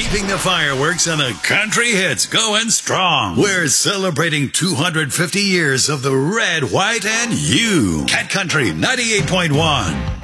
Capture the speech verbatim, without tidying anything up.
keeping the fireworks and the country hits going strong. We're celebrating two hundred fifty years of the red, white, and you. Cat Country ninety-eight point one.